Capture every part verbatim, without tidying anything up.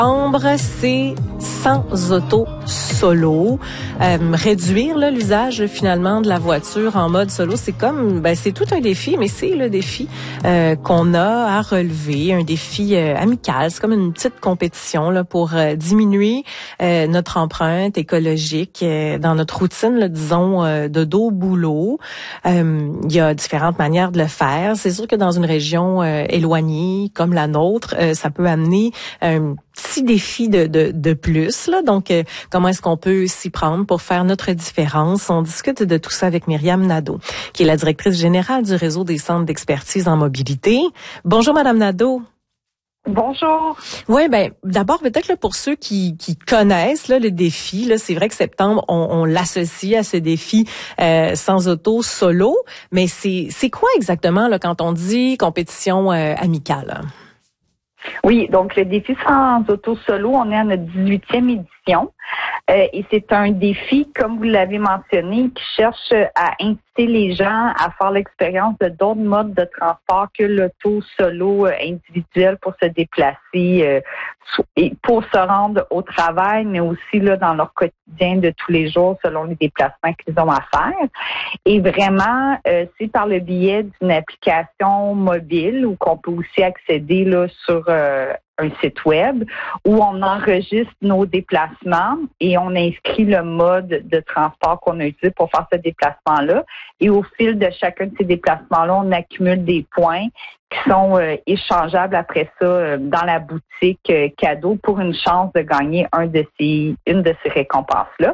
Ambre, c'est sans auto solo. Euh, réduire là, l'usage finalement de la voiture en mode solo, c'est comme, ben c'est tout un défi, mais c'est le défi euh, qu'on a à relever, un défi euh, amical. C'est comme une petite compétition là pour euh, diminuer euh, notre empreinte écologique euh, dans notre routine, là, disons, euh, de dos boulot. Euh, il y a différentes manières de le faire. C'est sûr que dans une région euh, éloignée comme la nôtre, euh, ça peut amener un petit défi de, de, de plus. Là. Donc, euh, comment est-ce qu'on peut s'y prendre pour faire notre différence? On discute de tout ça avec Myriam Nadeau, qui est la directrice générale du réseau des centres d'expertise en mobilité. Bonjour, Madame Nadeau. Bonjour. Oui, ben d'abord peut-être là, pour ceux qui, qui connaissent là, le défi, là, c'est vrai que septembre, on, on l'associe à ce défi euh, sans auto solo, mais c'est c'est quoi exactement là, quand on dit compétition euh, amicale? Oui, donc le défi sans auto solo, on est à notre dix-huitième édition euh, et c'est un défi, comme vous l'avez mentionné, qui cherche à inciter les gens à faire l'expérience de d'autres modes de transport que l'auto solo euh, individuel pour se déplacer euh, et pour se rendre au travail, mais aussi là dans leur quotidien de tous les jours selon les déplacements qu'ils ont à faire. Et vraiment, euh, c'est par le biais d'une application mobile ou qu'on peut aussi accéder là sur euh, un site web où on enregistre nos déplacements et on inscrit le mode de transport qu'on a utilisé pour faire ce déplacement-là. Et au fil de chacun de ces déplacements-là, on accumule des points qui sont euh, échangeables après ça euh, dans la boutique euh, cadeau pour une chance de gagner un de ces, une de ces récompenses-là.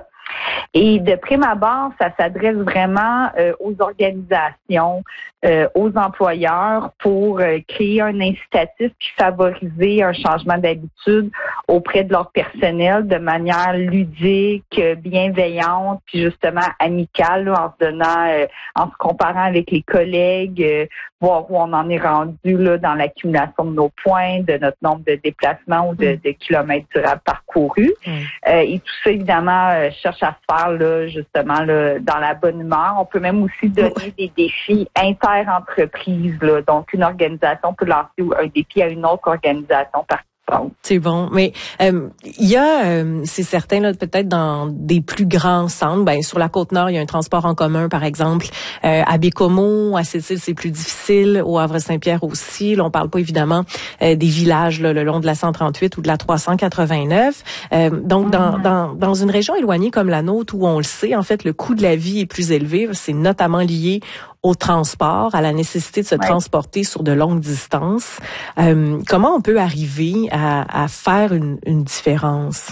Et de prime abord, ça s'adresse vraiment euh, aux organisations, euh, aux employeurs pour euh, créer un incitatif puis favoriser un changement d'habitude auprès de leur personnel de manière ludique, bienveillante, puis justement amicale, là, en se donnant, euh, en se comparant avec les collègues, euh, voir où on en est rendu là dans l'accumulation de nos points, de notre nombre de déplacements ou de, de kilomètres durables parcourus. Mm. Euh, et tout ça, évidemment, euh, cherche à se faire là, justement là, dans la bonne humeur. On peut même aussi donner mm. des défis inter-entreprises. Là. Donc, une organisation peut lancer un défi à une autre organisation participante. C'est bon, mais euh, il y a, euh, c'est certain là, peut-être dans des plus grands centres, ben sur la Côte-Nord, il y a un transport en commun, par exemple, euh, à Bécomo, à Sept-Îles, c'est plus difficile, au Havre-Saint-Pierre aussi. Là, on parle pas évidemment euh, des villages là, le long de la cent trente-huit ou de la trois cent quatre-vingt-neuf. Euh, donc, dans, dans dans une région éloignée comme la nôtre, où on le sait, en fait, le coût de la vie est plus élevé, c'est notamment lié au transport, à la nécessité de se ouais. transporter sur de longues distances. Euh, comment on peut arriver à, à faire une, une différence?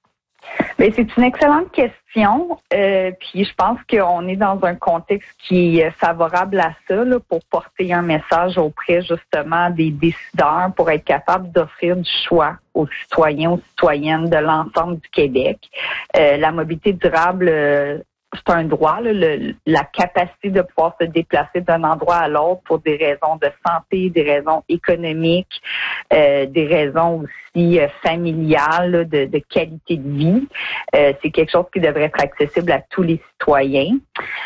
Bien, c'est une excellente question. Euh, puis je pense qu'on est dans un contexte qui est favorable à ça là, pour porter un message auprès justement des décideurs pour être capable d'offrir du choix aux citoyens, aux citoyennes de l'ensemble du Québec. Euh, la mobilité durable euh, c'est un droit, là, le, la capacité de pouvoir se déplacer d'un endroit à l'autre pour des raisons de santé, des raisons économiques, euh, des raisons aussi euh, familiales, là, de, de qualité de vie. Euh, c'est quelque chose qui devrait être accessible à tous les citoyens.